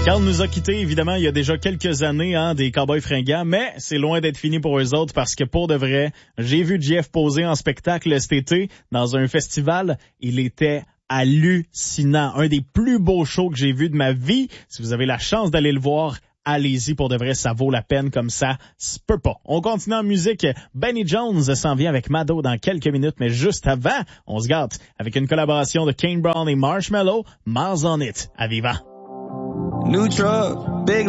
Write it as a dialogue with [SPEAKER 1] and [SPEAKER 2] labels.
[SPEAKER 1] Carl nous a quittés, évidemment, il y a déjà quelques années, des Cowboys fringants, mais c'est loin d'être fini pour eux autres parce que pour de vrai, j'ai vu Jeff poser en spectacle cet été dans un festival. Il était hallucinant. Un des plus beaux shows que j'ai vu de ma vie. Si vous avez la chance d'aller le voir, allez-y, pour de vrai, ça vaut la peine comme ça. Se peut pas. On continue en musique. Benny Jones s'en vient avec Mado dans quelques minutes, mais juste avant, on se gâte avec une collaboration de Kane Brown et Marshmello, Miles on It. À vivant.
[SPEAKER 2] New truck, big